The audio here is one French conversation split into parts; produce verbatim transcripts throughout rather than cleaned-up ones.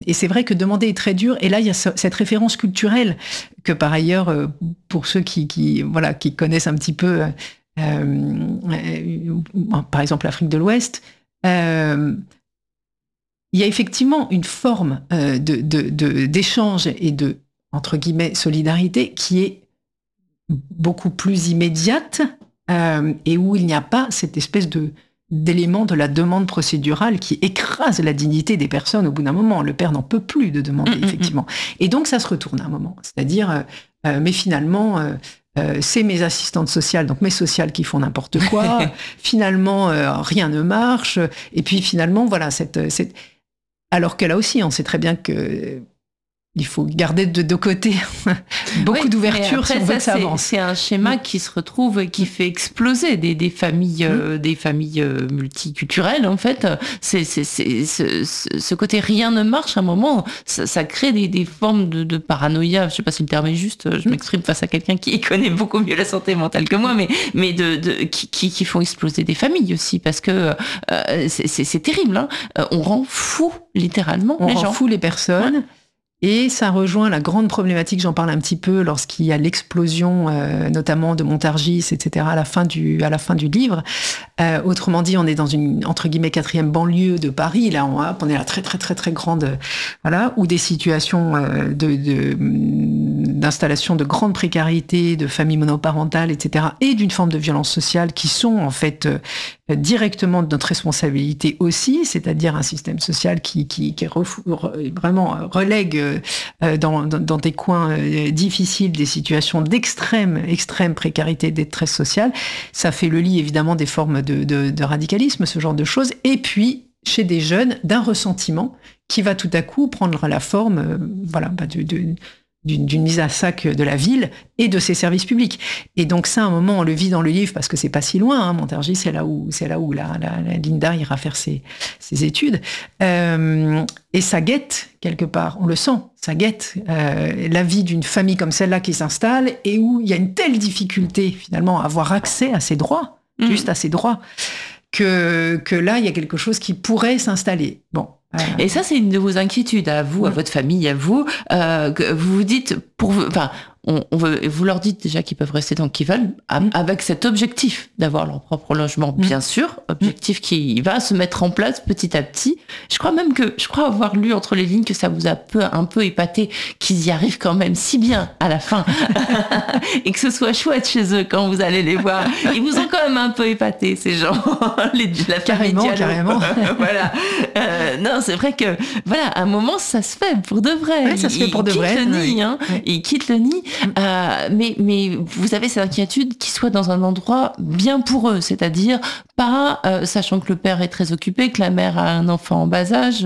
et c'est vrai que demander est très dur. Et là, il y a ce, cette référence culturelle que par ailleurs, euh, pour ceux qui, qui, voilà, qui connaissent un petit peu, euh, euh, par exemple l'Afrique de l'Ouest, euh, il y a effectivement une forme euh, de, de, de, d'échange et de, entre guillemets, solidarité qui est beaucoup plus immédiate euh, et où il n'y a pas cette espèce de d'élément de la demande procédurale qui écrase la dignité des personnes au bout d'un moment. Le père n'en peut plus de demander, mmh, effectivement. Et donc, ça se retourne à un moment. C'est-à-dire, euh, euh, mais finalement, euh, euh, c'est mes assistantes sociales, donc mes sociales qui font n'importe quoi. Finalement, euh, rien ne marche. Et puis, finalement, voilà, cette, cette... alors que là aussi, on sait très bien que il faut garder de deux côtés beaucoup oui, d'ouverture si on veut que ça avance. C'est un schéma qui se retrouve et qui fait exploser des, des familles, mmh. euh, des familles euh, multiculturelles, en fait. C'est, c'est, c'est, ce, ce côté rien ne marche, à un moment, ça, ça crée des, des formes de, de paranoïa. Je sais pas si le terme est juste, je m'exprime face à quelqu'un qui connaît beaucoup mieux la santé mentale que moi, mais, mais de, de, qui, qui, qui font exploser des familles aussi, parce que euh, c'est, c'est, c'est terrible. Hein. On rend fou, littéralement, on les gens. On rend fou les personnes. Ouais. Et ça rejoint la grande problématique, j'en parle un petit peu, lorsqu'il y a l'explosion, euh, notamment de Montargis, et cetera, à la fin du, à la fin du livre. Euh, autrement dit, on est dans une, entre guillemets, quatrième banlieue de Paris, là, on, on est la très, très, très, très grande, euh, voilà, où des situations euh, de, de, d'installation de grande précarité, de familles monoparentales, et cetera, et d'une forme de violence sociale qui sont, en fait, euh, directement de notre responsabilité aussi, c'est-à-dire un système social qui, qui, qui refou, vraiment relègue euh, dans, dans, dans des coins euh, difficiles des situations d'extrême, extrême précarité et détresse sociale. Ça fait le lit, évidemment, des formes de, de, de radicalisme, ce genre de choses. Et puis, chez des jeunes, d'un ressentiment qui va tout à coup prendre la forme euh, voilà, bah, de... de D'une, d'une mise à sac de la ville et de ses services publics. Et donc ça, à un moment, on le vit dans le livre parce que c'est pas si loin. Hein, Montargis, c'est là où, c'est là où la, la, la Linda ira faire ses, ses études. Euh, et ça guette quelque part, on le sent, ça guette euh, la vie d'une famille comme celle-là qui s'installe et où il y a une telle difficulté finalement à avoir accès à ses droits, mmh. juste à ses droits, que, que là, il y a quelque chose qui pourrait s'installer. Bon. Et ça, c'est une de vos inquiétudes à vous, à votre famille, à vous, euh, que vous vous dites, pour vous, enfin, on, on veut, vous leur dites déjà qu'ils peuvent rester tant qu'ils veulent, avec cet objectif d'avoir leur propre logement, bien sûr, objectif qui va se mettre en place petit à petit. Je crois même que, je crois avoir lu entre les lignes que ça vous a peu, un peu épaté, qu'ils y arrivent quand même si bien à la fin, et que ce soit chouette chez eux quand vous allez les voir. Ils vous ont quand même un peu épaté, ces gens, les, la famille carrément, Diallo. carrément. Voilà. Euh, non, c'est vrai que, voilà, à un moment, ça se fait pour de vrai. Ouais, ça se fait pour de vrai. Ils quittent le nid, oui. hein. Oui. Ils quittent le nid. Euh, mais, mais vous avez cette inquiétude qu'ils soient dans un endroit bien pour eux, c'est-à-dire pas, euh, sachant que le père est très occupé, que la mère a un enfant en bas âge,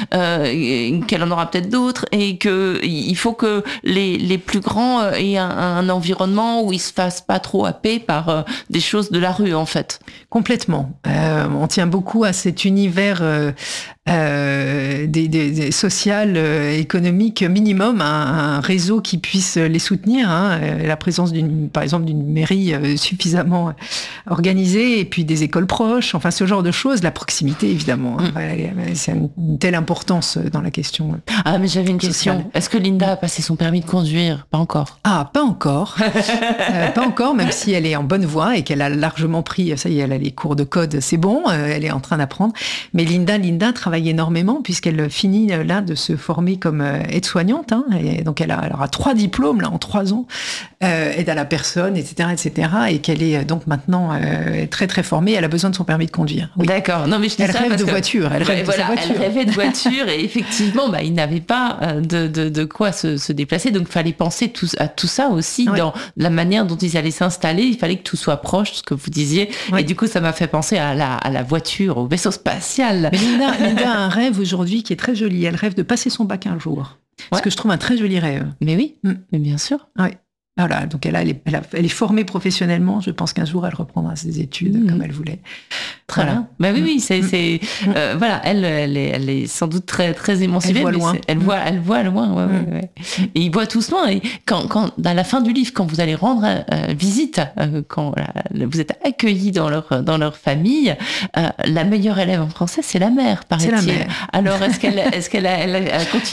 euh, qu'elle en aura peut-être d'autres, et que il faut que les, les plus grands aient un, un environnement où ils se fassent pas trop happer par euh, des choses de la rue, en fait. Complètement. Euh, on tient beaucoup à cet univers euh, euh, des, des, des social, euh, économique minimum, un, un réseau qui puisse les soutenir. Hein, la présence d'une, par exemple, d'une mairie euh, suffisamment organisée, et puis des écoles proches. Enfin, ce genre de choses. La proximité, évidemment. Hein, mmh. C'est une, une telle importance dans la question. Ah, mais j'avais une sociale. question. Est-ce que Linda a passé son permis de conduire? Pas encore. Ah, pas encore. euh, pas encore, même si elle est en bonne voie et qu'elle a largement pris. Ça y est, elle a les cours de code, c'est bon. Euh, elle est en train d'apprendre. Mais Linda, Linda travaille énormément puisqu'elle finit là de se former comme aide-soignante. Hein, et donc elle, a, elle aura trois diplômes là en trois ans, euh, aide à la personne, et cetera, et cetera. Et qu'elle est donc maintenant euh, très très formée. Elle a besoin de son permis de conduire. Oui. D'accord. Non mais je dis elle ça rêve parce de que, voiture. Elle rêve voilà, de sa voiture. Elle rêvait de voiture et effectivement, bah, il n'avait pas de, de, de quoi se, se déplacer. Donc il fallait penser tout, à tout ça aussi ouais. dans la manière dont ils allaient s'installer. Il fallait que tout soit proche, ce que vous disiez. Ouais. Et du coup, ça m'a fait penser à la, à la voiture, au vaisseau spatial. Mais Linda, Linda a un rêve aujourd'hui qui est très joli. Elle rêve de passer son bac un jour. Ouais. Ce que je trouve un très joli rêve. Mais oui, mm. mais bien sûr. Oui. Voilà, donc elle, a, elle, est, elle, a, elle est formée professionnellement. Je pense qu'un jour, elle reprendra ses études mmh. comme elle voulait. Très voilà. bien. Bah oui, oui, c'est, c'est mmh. euh, voilà, elle, elle est, elle est sans doute très, très émancipée. Elle voit loin. Elle voit, elle voit loin. Ouais, mmh. ouais, ouais. Et ils voient tous loin. Et quand, quand, à la fin du livre, quand vous allez rendre euh, visite, euh, quand euh, vous êtes accueillis dans leur, dans leur famille, euh, la meilleure élève en français, c'est la mère, paraît-il. C'est la mère. Alors, est-ce qu'elle, est-ce qu'elle a, elle a, elle a continué